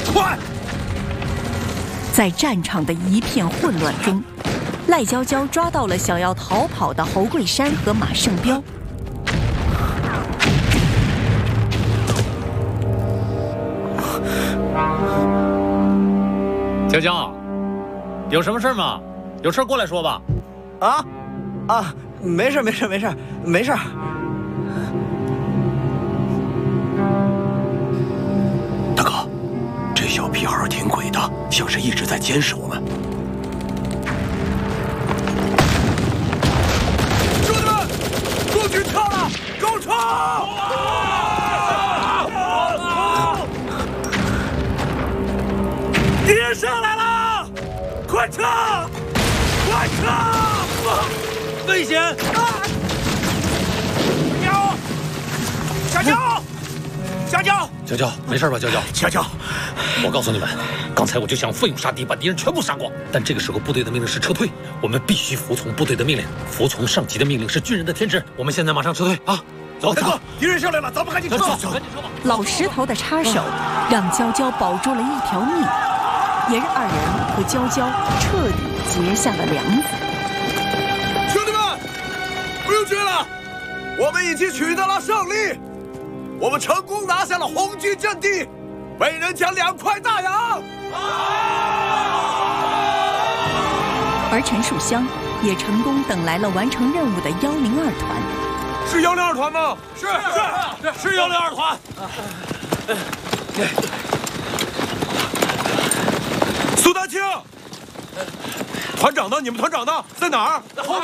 传！ 在战场的一片混乱中，赖娇娇抓到了想要逃跑的侯桂山和马胜彪。 娇娇，有什么事吗？有事过来说吧。 没事。大哥，这小屁孩挺鬼的，像是一直在监视我们。兄弟们，共军到了，高冲！敌人上来了，快撤！快撤！危险！喵！香蕉！ 娇娇，没事吧？娇娇， 香蕉， 我告诉你们，刚才我就想奋勇杀敌，把敌人全部杀光。但这个时候部队的命令是撤退，我们必须服从部队的命令。服从上级的命令是军人的天职。我们现在马上撤退啊！走， 大哥，敌人上来了，咱们赶紧撤！ 赶紧撤吧！ 老石头的插手让娇娇保住了一条命，也让二人和娇娇彻底结下了梁子。 兄弟们，不用追了，我们已经取得了胜利，我们成功拿下了红军阵地，被人将2块大洋。 而陈树湘也成功等来了完成任务的102团。 是102团吗？是102团。苏丹青，团长呢？你们团长呢？在哪儿？在后面。